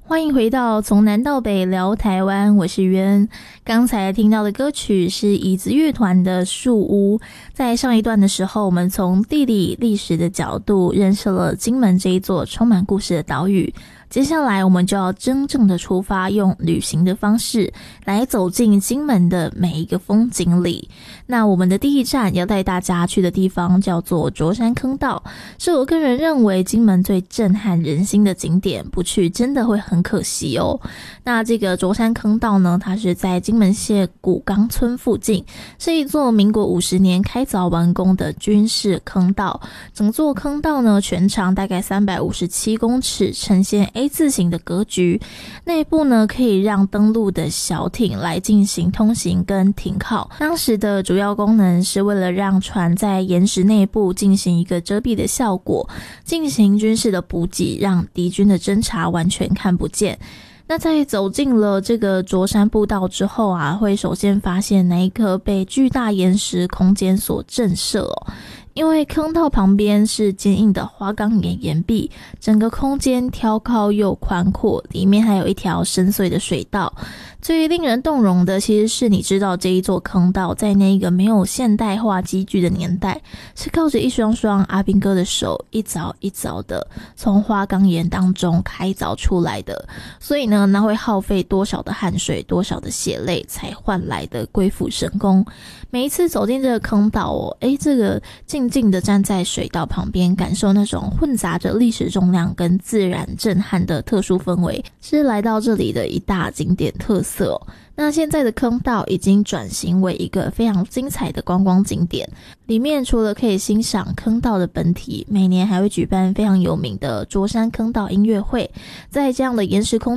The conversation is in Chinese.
欢迎回到从南到北聊台湾，我是渊。刚才听到的歌曲是椅子乐团的树屋。在上一段的时候，我们从地理历史的角度认识了金门这一座充满故事的岛屿。接下来我们就要真正的出发，用旅行的方式来走进金门的每一个风景里。那我们的第一站要带大家去的地方叫做卓山坑道，是我个人认为金门最震撼人心的景点，不去真的会很可惜哦。那这个卓山坑道呢，它是在金门县古冈村附近，是一座民国50年开凿完工的军事坑道。整座坑道呢，全长大概357公尺，呈现 A 字形的格局，内部呢可以让登陆的小艇来进行通行跟停靠。当时的主要功能是为了让船在岩石内部进行一个遮蔽的效果，进行军事的补给，让敌军的侦察完全看不见。那在走进了这个卓山步道之后啊，会首先发现那一颗被巨大岩石空间所震慑哦。因为坑道旁边是坚硬的花岗岩岩壁，整个空间挑高又宽阔，里面还有一条深邃的水道。最令人动容的其实是你知道这一座坑道在那个没有现代化机具的年代，是靠着一双双阿兵哥的手一凿一凿的从花岗岩当中开凿出来的，所以呢，那会耗费多少的汗水，多少的血泪才换来的鬼斧神工。每一次走进这个坑道哦，这个静静的站在水道旁边，感受那种混杂着历史重量跟自然震撼的特殊氛围，是来到这里的一大景点特色哦。那现在的坑道已经转型为一个非常精彩的观光景点，里面除了可以欣赏坑道的本体，每年还会举办非常有名的卓山坑道音乐会。在这样的岩石空